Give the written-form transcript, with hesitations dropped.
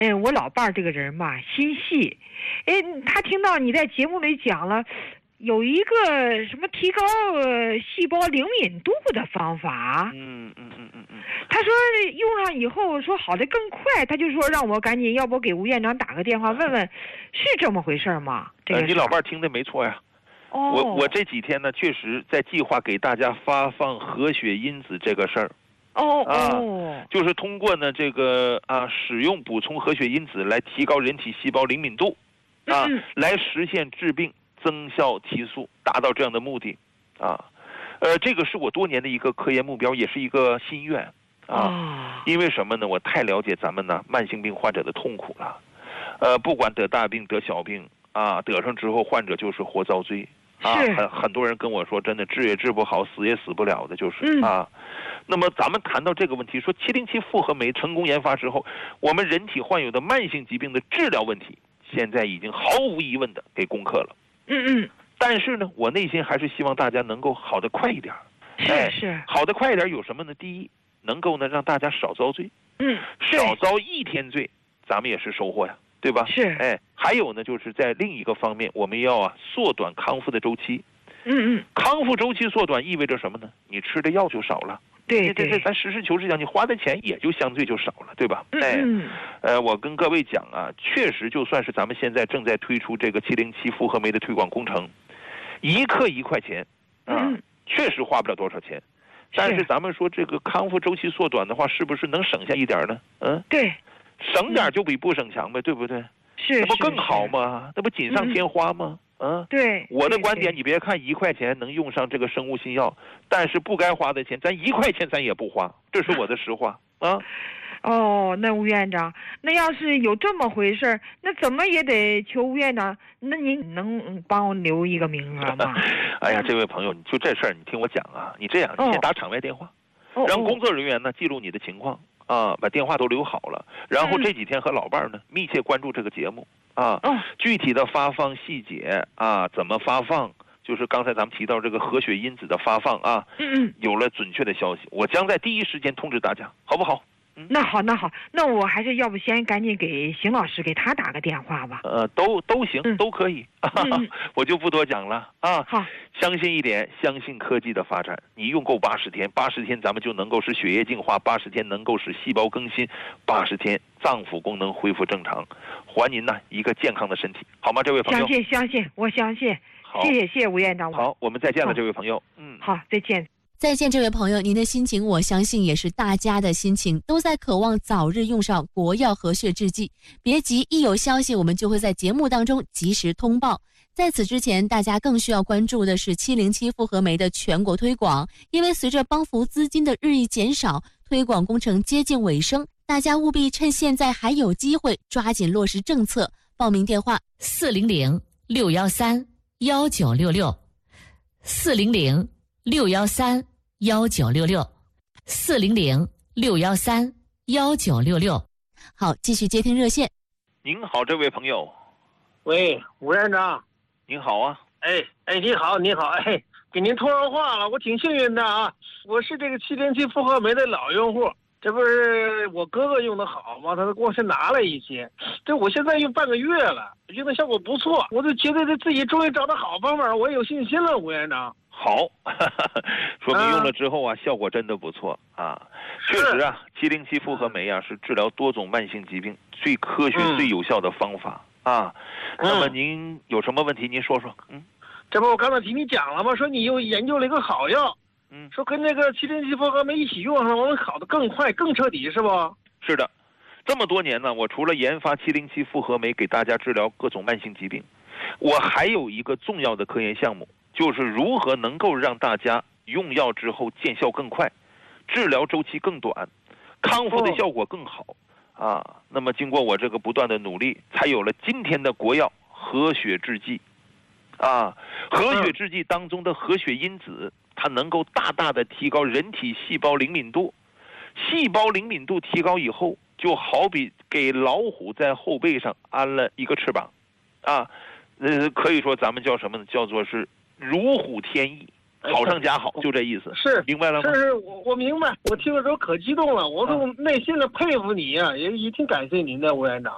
我老伴儿这个人嘛，心细，他听到你在节目里讲了，有一个什么提高细胞灵敏度的方法。他说用上以后说好的更快，他就说让我赶紧，要不给吴院长打个电话问问，是这么回事吗？ 你老伴儿听的没错呀。我这几天呢，确实在计划给大家发放活血因子这个事儿。就是通过呢这个使用补充活血因子来提高人体细胞灵敏度，来实现治病增效提速，达到这样的目的，这个是我多年的一个科研目标，也是一个心愿因为什么呢？我太了解咱们呢慢性病患者的痛苦了，不管得大病得小病得上之后患者就是活遭罪。很多人跟我说，真的治也治不好，死也死不了的，就是那么咱们谈到这个问题，说707复合酶成功研发之后，我们人体患有的慢性疾病的治疗问题，现在已经毫无疑问的给攻克了。但是呢，我内心还是希望大家能够好得快一点。好得快一点有什么呢？第一，能够呢让大家少遭罪。少遭一天罪，咱们也是收获呀。对吧？还有呢，就是在另一个方面，我们要缩短康复的周期。康复周期缩短意味着什么呢？你吃的药就少了。 对， 咱实事求是讲，你花的钱也就相对就少了，对吧？我跟各位讲确实就算是咱们现在正在推出这个707复合酶的推广工程，1克1块钱确实花不了多少钱。但是咱们说这个康复周期缩短的话，是不是能省下一点呢？ 对。 省点就比不省强呗，对不对？那不更好吗？那不锦上添花吗？ 对。 我的观点，你别看1块钱能用上这个生物新药，但是不该花的钱，咱1块钱咱也不花，这是我的实话那吴院长，那要是有这么回事，那怎么也得求吴院长，那您能帮我留一个名额吗？ 哎呀，这位朋友，你就这事儿，你听我讲你这样，你先打场外电话，让工作人员呢记录你的情况。把电话都留好了，然后这几天和老伴儿呢密切关注这个节目具体的发放细节怎么发放，就是刚才咱们提到这个活血因子的发放有了准确的消息，我将在第一时间通知大家，好不好？ 那好，那我还是要不先赶紧给邢老师给他打个电话吧。 都行，都可以我就不多讲了好， 相信一点，相信科技的发展，你用够80天，80天咱们就能够使血液净化，80天能够使细胞更新，80天脏腑功能恢复正常，还您呢一个健康的身体，好吗？这位朋友， 相信，我相信。谢谢吴院长。 好，我们再见了，这位朋友。 好，再见。 再见，这位朋友，您的心情我相信也是大家的心情，都在渴望早日用上国药活血制剂。别急，一有消息我们就会在节目当中及时通报。在此之前，大家更需要关注的是707复合酶的全国推广，因为随着帮扶资金的日益减少，推广工程接近尾声，大家务必趁现在还有机会抓紧落实政策。报名电话400-613-1966 400-613-1966 400-613-1966。好，继续接听热线。 您好，这位朋友。 喂，吴院长。 您好啊。 你好，给您通上话了，我挺幸运的我是这个707复合酶的老用户，这不是我哥哥用的好吗？他给我先拿了一些，这我现在用半个月了，用的效果不错，我就觉得这自己终于找到好方法，我也有信心了，吴院长。 好，说明用了之后效果真的不错确实707复合酶是治疗多种慢性疾病最科学、最有效的方法那么您有什么问题您说说。 这不我刚才听你讲了吗？说你又研究了一个好药，说跟那个707复合酶一起用上，我们好的更快更彻底，是不？ 是的，这么多年呢，我除了研发707复合酶给大家治疗各种慢性疾病，我还有一个重要的科研项目，就是如何能够让大家用药之后见效更快，治疗周期更短，康复的效果更好那么经过我这个不断的努力，才有了今天的国药活血制剂活血制剂当中的活血因子，它能够大大的提高人体细胞灵敏度，细胞灵敏度提高以后，就好比给老虎在后背上安了一个翅膀可以说咱们叫什么呢？叫做是如虎添翼，好上加好，就这意思。 是， 明白了吗？ 是，我明白。我听了之后可激动了，我都内心的佩服你也挺感谢您的，吴院长。